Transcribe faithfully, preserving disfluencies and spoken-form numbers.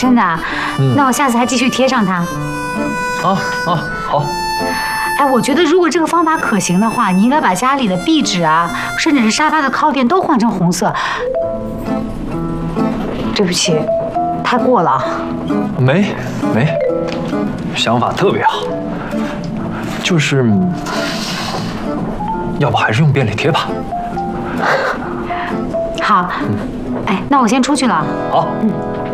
真的啊？嗯、那我下次还继续贴上它。 啊啊，好。 哎，我觉得如果这个方法可行的话，你应该把家里的壁纸啊，甚至是沙发的靠垫都换成红色。对不起，太过了啊。 没没，想法特别好。就是，要不还是用便利贴吧。 好，哎，那我先出去了。 好。嗯。